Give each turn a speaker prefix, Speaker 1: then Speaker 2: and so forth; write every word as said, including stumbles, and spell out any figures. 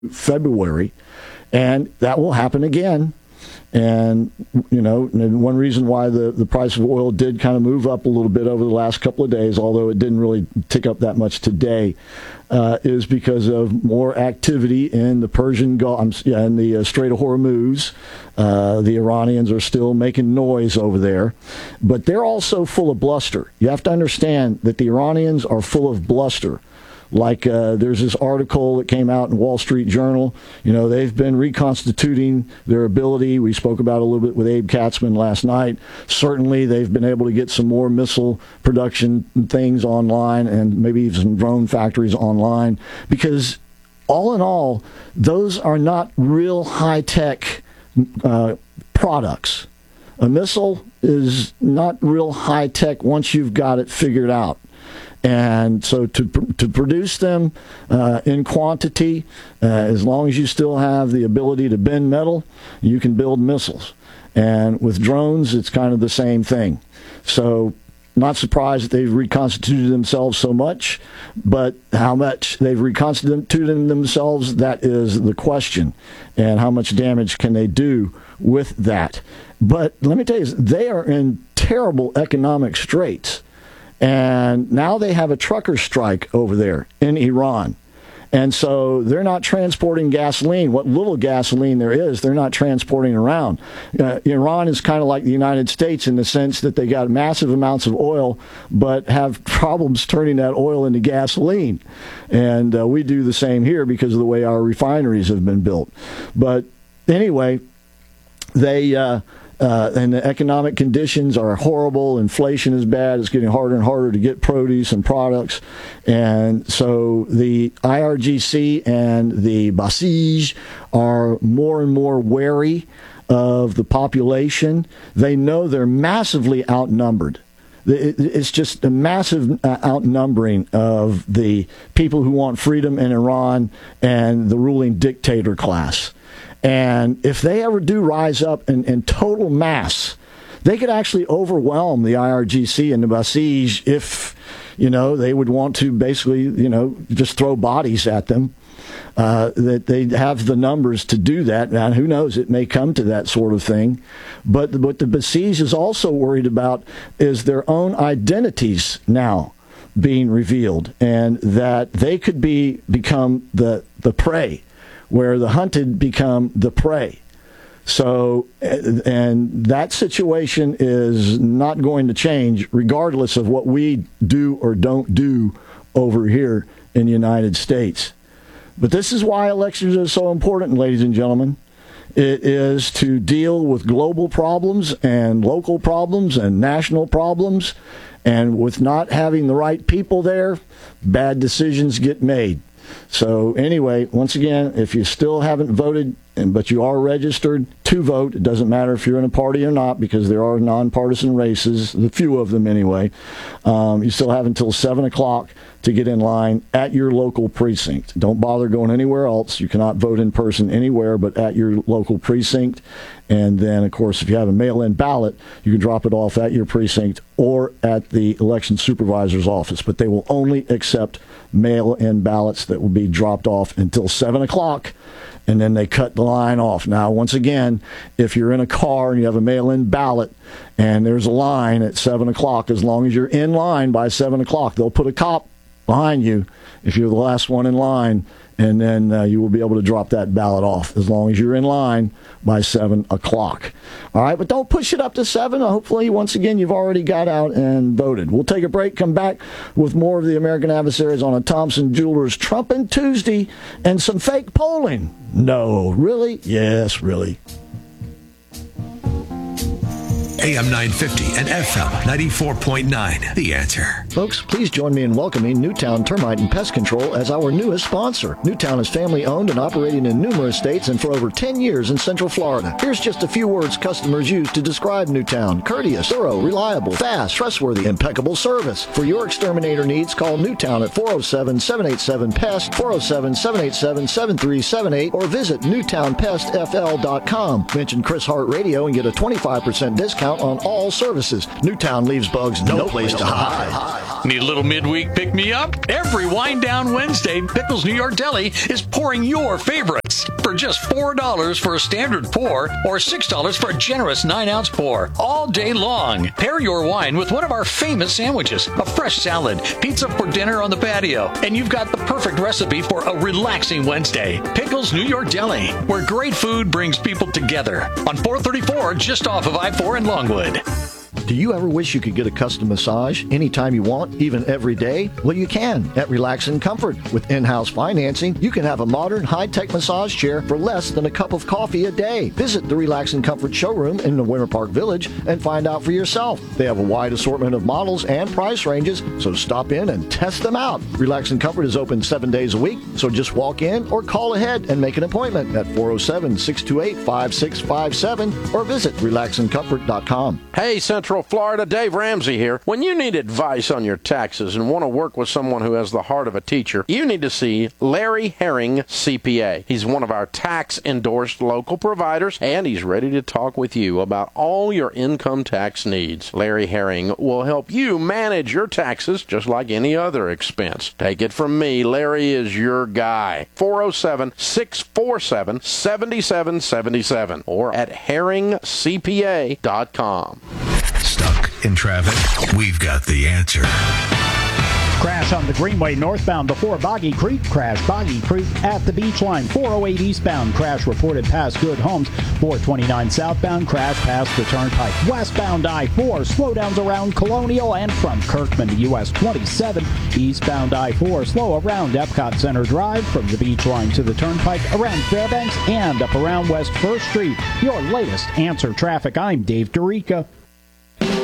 Speaker 1: February, and that will happen again. And, you know, and one reason why the, the price of oil did kind of move up a little bit over the last couple of days, although it didn't really tick up that much today, uh, is because of more activity in the Persian Gulf and the uh, Strait of Hormuz. Uh, the Iranians are still making noise over there, but they're also full of bluster. You have to understand that the Iranians are full of bluster. Like uh, there's this article that came out in Wall Street Journal. You know, they've been reconstituting their ability. We spoke about it a little bit with Abe Katzman last night. Certainly, they've been able to get some more missile production things online and maybe even some drone factories online. Because all in all, those are not real high-tech uh, products. A missile is not real high-tech once you've got it figured out. And so to to produce them uh, in quantity, uh, as long as you still have the ability to bend metal, you can build missiles. And with drones, it's kind of the same thing. So not surprised that they've reconstituted themselves so much, but how much they've reconstituted themselves, that is the question. And how much damage can they do with that? But let me tell you, they are in terrible economic straits. And now they have a trucker strike over there in Iran. And so they're not transporting gasoline. What little gasoline there is, they're not transporting around. Uh, Iran is kind of like the United States in the sense that they got massive amounts of oil, but have problems turning that oil into gasoline. And uh, we do the same here because of the way our refineries have been built. But anyway, they... Uh, Uh, and the economic conditions are horrible. Inflation is bad. It's getting harder and harder to get produce and products. And so the I R G C and the Basij are more and more wary of the population. They know they're massively outnumbered. It's just a massive outnumbering of the people who want freedom in Iran and the ruling dictator class. And if they ever do rise up in, in total mass, they could actually overwhelm the I R G C and the Basij if, you know, they would want to basically, you know, just throw bodies at them. Uh, that they have the numbers to do that. Now, who knows? It may come to that sort of thing. But what the Basij is also worried about is their own identities now being revealed, and that they could be become the the prey, where the hunted become the prey. So, and that situation is not going to change regardless of what we do or don't do over here in the United States. But this is why elections are so important, ladies and gentlemen. It is to deal with global problems and local problems and national problems. And with not having the right people there, bad decisions get made. So anyway, once again, if you still haven't voted, but you are registered to vote, it doesn't matter if you're in a party or not, because there are nonpartisan races, a few of them anyway. Um, you still have until seven o'clock to get in line at your local precinct. Don't bother going anywhere else. You cannot vote in person anywhere but at your local precinct. And then, of course, if you have a mail-in ballot, you can drop it off at your precinct or at the election supervisor's office. But they will only accept mail-in ballots that will be dropped off until seven o'clock, and then they cut the line off. Now, once again, if you're in a car and you have a mail-in ballot and there's a line at seven o'clock, as long as you're in line by seven o'clock, they'll put a cop behind you if you're the last one in line, and then uh, you will be able to drop that ballot off as long as you're in line by seven o'clock. All right, but don't push it up to seven. Hopefully, once again, you've already got out and voted. We'll take a break, come back with more of the American Adversaries on a Thompson Jewelers Trumpin' Tuesday and some fake polling. No, really? Yes, really.
Speaker 2: A M nine fifty and F M ninety-four point nine. The Answer.
Speaker 1: Folks, please join me in welcoming Newtown Termite and Pest Control as our newest sponsor. Newtown is family-owned and operating in numerous states and for over ten years in Central Florida. Here's just a few words customers use to describe Newtown: courteous, thorough, reliable, fast, trustworthy, impeccable service. For your exterminator needs, call Newtown at four oh seven, seven eight seven, P E S T, four oh seven, seven eight seven, seven three seven eight, or visit newtown pest f l dot com. Mention Chris Hart Radio and get a twenty-five percent discount discount on all services. Newtown leaves bugs no, no place, place to hide. hide.
Speaker 3: Need a little midweek pick-me-up? Every Wind Down Wednesday, Pickles New York Deli is pouring your favorites for just four dollars for a standard pour or six dollars for a generous nine ounce pour all day long. Pair your wine with one of our famous sandwiches, a fresh salad, pizza for dinner on the patio, and you've got the perfect recipe for a relaxing Wednesday. Pickles New York Deli, where great food brings people together. On four thirty-four, just off of I four in Longwood.
Speaker 1: Do you ever wish you could get a custom massage anytime you want, even every day? Well, you can at Relax and Comfort. With in-house financing, you can have a modern, high-tech massage chair for less than a cup of coffee a day. Visit the Relax and Comfort showroom in the Winter Park Village and find out for yourself. They have a wide assortment of models and price ranges, so stop in and test them out. Relax and Comfort is open seven days a week, so just walk in or call ahead and make an appointment at four oh seven, six two eight, five six five seven or visit relax and comfort dot com.
Speaker 4: Hey, Central Florida, Dave Ramsey here. When you need advice on your taxes and want to work with someone who has the heart of a teacher, you need to see Larry Herring, C P A. He's one of our tax-endorsed local providers, and he's ready to talk with you about all your income tax needs. Larry Herring will help you manage your taxes just like any other expense. Take it from me, Larry is your guy. four oh seven, six four seven, seven seven seven seven or at herring c p a dot com.
Speaker 2: Stuck in traffic? We've got the answer.
Speaker 5: Crash on the Greenway northbound before Boggy Creek. Crash Boggy Creek at the beach line. four oh eight eastbound. Crash reported past Good Homes. four twenty-nine southbound. Crash past the Turnpike. Westbound I four. Slowdowns around Colonial and from Kirkman to U S twenty-seven. Eastbound I four. Slow around Epcot Center Drive from the beach line to the Turnpike. Around Fairbanks and up around West First Street. Your latest Answer Traffic. I'm Dave Dorica.